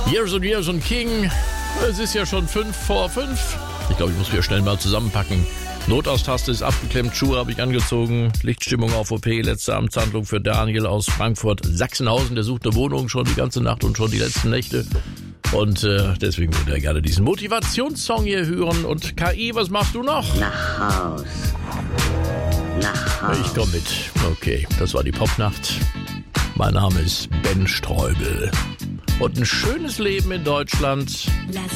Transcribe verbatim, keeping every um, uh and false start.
Years and Years and King. Es ist ja schon fünf vor fünf. Ich glaube, ich muss wieder schnell mal zusammenpacken. Notaustaste ist abgeklemmt, Schuhe habe ich angezogen, Lichtstimmung auf O P, letzte Amtshandlung für Daniel aus Frankfurt, Sachsenhausen. Der sucht eine Wohnung schon die ganze Nacht und schon die letzten Nächte. Und äh, deswegen würde er gerne diesen Motivationssong hier hören. Und K I, was machst du noch? Nach Haus. Nach Haus. Ich komme mit. Okay, das war die Popnacht. Mein Name ist Ben Streubel. Und ein schönes Leben in Deutschland. Lass